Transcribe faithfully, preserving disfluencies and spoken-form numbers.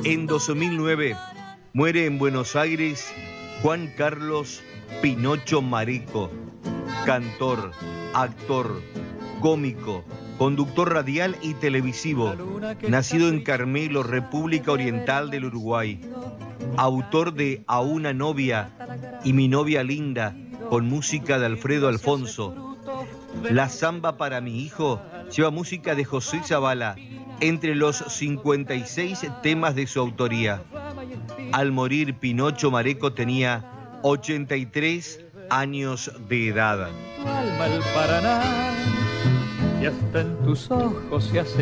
En dos mil nueve muere en Buenos Aires Juan Carlos Pinocho Mareco, cantor, actor, cómico, conductor radial y televisivo, nacido en Carmelo, República Oriental del Uruguay, autor de A una novia y Mi novia linda, con música de Alfredo Alfonso. La samba para mi hijo lleva música de José Zavala, entre los cincuenta y seis temas de su autoría. Al morir, Pinocho Mareco tenía ochenta y tres años de edad. Tu alma el Paraná, y hasta en tus ojos se hace